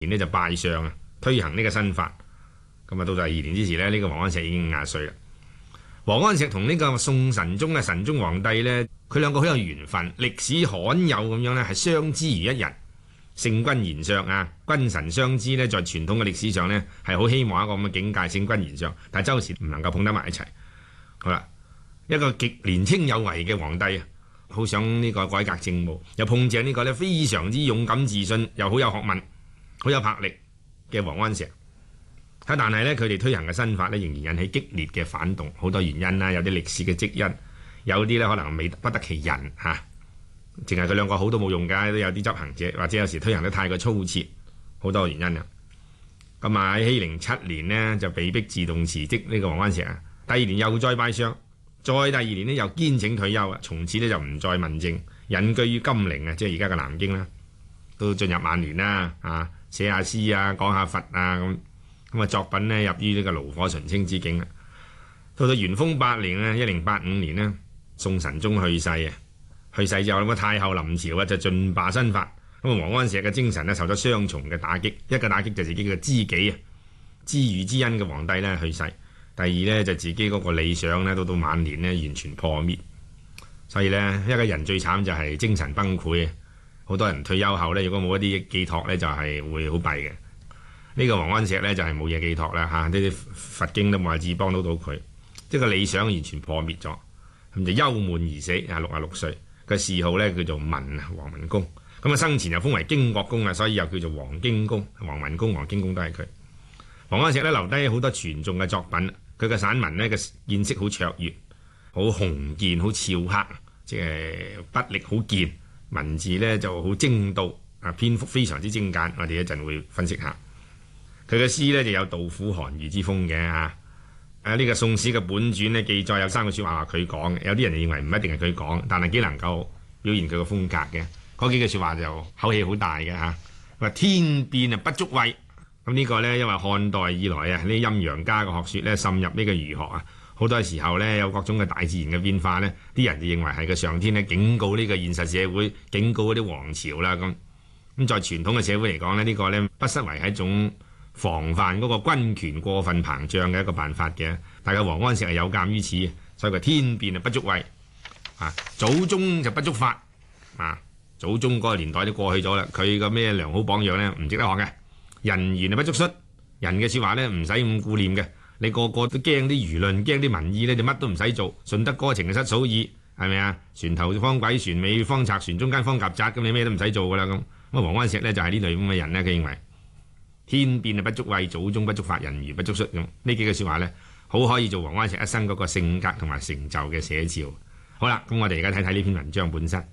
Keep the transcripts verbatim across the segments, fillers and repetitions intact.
年呢就拜相啊，推行呢個新法。咁啊，到第二年之時呢，呢、這個王安石已經廿歲啦。王安石同呢個宋神宗嘅神宗皇帝呢，佢兩個好有緣分，歷史罕有咁樣呢係相知如一人，聖君賢相啊，君臣相知呢，在傳統嘅歷史上呢，係好希望一個咁嘅境界，聖君賢相，但係周時唔能夠碰得埋一齊。好啦，一個極年青有為嘅皇帝啊，好想呢個改革政務，又碰正呢個呢非常之勇敢自信，又好有學問，好有魄力嘅王安石。但係呢，佢哋推行嘅新法呢，仍然引起激烈嘅反動，好多原因啦，有啲歷史嘅積因，有啲呢可能未不得其人嚇，淨係佢兩個好都冇用㗎，都有啲執行者，或者有時推行得太過粗切，好多原因啊。咁啊喺熙寧七年呢，就被逼自動辭職呢個王安石啊，第二年又再拜相，再第二年呢，又堅請退休啊，從此呢，就唔再問政，隱居於金陵啊，即係而家嘅南京啦，都進入晚年啦啊，寫下詩啊，講下佛啊咁。咁啊作品呢，入於呢個爐火純青之境啊。到到元豐八年呢，一零八五年呢，宋神宗去世啊，去世之後咁啊太后臨朝啊就盡罷新法。咁啊王安石嘅精神呢，受咗雙重嘅打擊，一個打擊就自己嘅知己啊，知遇之恩嘅皇帝呢去世；第二呢，就自己嗰個理想呢，到到晚年呢完全破滅。所以呢，一個人最慘就係精神崩潰啊！好多人退休後呢，如果冇一啲寄託呢，就係會好弊嘅。呢個王安石呢，就係冇嘢寄託啦嚇，呢啲佛經都冇法子幫到到佢，即係個理想完全破滅咗，咁就憂悶而死啊！六十六歲，個諡號呢叫做文啊，王文公。咁啊生前又封為經國公啊，所以又叫做王經公、王文公、王經公都係佢。王安石呢，留低好多傳頌嘅作品，佢嘅散文呢，嘅見識好卓越，好雄健，好峭刻，即係筆力好健，文字呢就好精到啊，篇幅非常之精簡，我哋一陣會分析下。佢嘅詩呢就有杜甫韓愈之風嘅嚇，誒呢個宋史嘅本傳呢記載有三個説話話佢講嘅，有啲人認為唔一定係佢講，但係幾能夠表現佢嘅風格嘅。嗰幾句説話就口氣好大嘅嚇，話天變啊不足畏，咁呢個呢，因為漢代以來啊呢陰陽家嘅學説呢滲入呢個儒學啊，好多時候呢，有各種嘅大自然嘅變化呢，啲人就認為係個上天呢警告呢個現實社會，警告嗰啲王朝啦咁。咁在傳統嘅社會嚟講呢，呢、這個呢，不失為係一種防範嗰個軍權過分膨脹嘅一個辦法嘅，但係王安石係有鑑於此，所以佢天變啊不足畏啊，祖宗就不足法啊，祖宗嗰個年代都過去咗啦，佢個咩良好榜樣呢？唔值得學嘅，人言啊不足恤，人嘅説話呢，唔使咁顧念嘅，你個個都驚啲輿論，驚啲民意呢，你乜都唔使做，順得哥情失嫂意，係咪啊？船頭方鬼，船尾方賊，船中間方夾雜，咁你咩都唔使做噶啦咁。咁啊王安石呢，就係呢類咁嘅人呢，佢認為天變啊不足畏，祖宗不足法，人言不足恤咁，呢幾句説話呢，好可以做王安石一生嗰個性格同埋成就嘅寫照。好啦，咁我哋而家睇睇呢篇文章本身。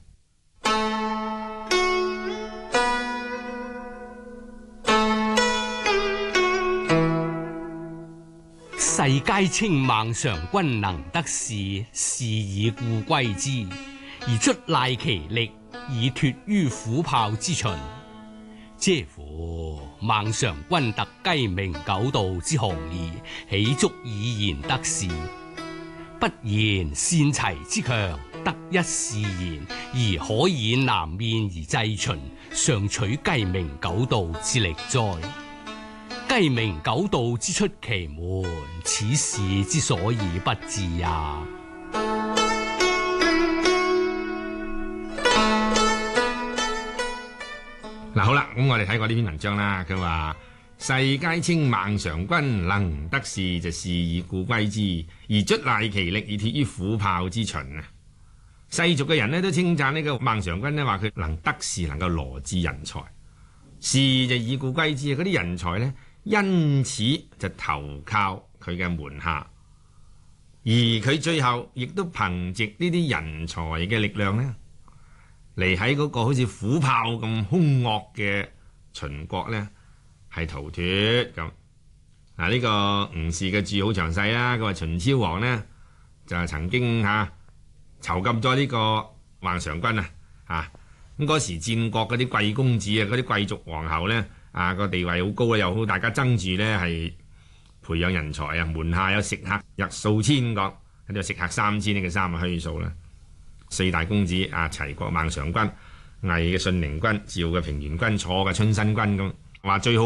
世皆稱孟嘗君能得仕，是以故歸之，而卒賴其力，以脫於虎豹之秦。嗟乎！孟嘗君特雞鳴狗盜之雄義，豈足以言得仕？不言善齊之強，得一仕言，而可以南面而制秦，尚取雞鳴狗盜之力哉？雞鳴狗盜之出奇門，此事之所以不至也。 嗱好啦，咁我哋睇過呢篇文章啦。佢話世皆稱孟嘗君能得仕，就是以故歸之，而卒賴其力，以脫於虎豹之秦啊！世俗嘅人呢都稱讚呢個孟嘗君呢，話佢能得仕，能夠羅致人才，仕就以故歸之啊！嗰啲人才呢，因此就投靠佢嘅門下，而佢最後亦都憑藉呢啲人才嘅力量呢，嚟喺嗰個好似虎豹咁兇惡嘅秦國呢，係逃脫咁。嗱，呢個吳氏嘅注好詳細啦。佢話秦昭王呢，就係曾經嚇、啊、囚禁咗呢個孟嘗君啊嚇。咁嗰時戰國嗰啲貴公子啊，嗰啲貴族皇后呢，啊個地位好高啊，又好大家爭住呢係培養人才啊。門下有食客入數千個，喺度食客三千呢個三個虛數啦。四大公子啊，齊國孟嘗君、魏嘅信陵君、趙嘅平原君、楚嘅春申君咁， 話最好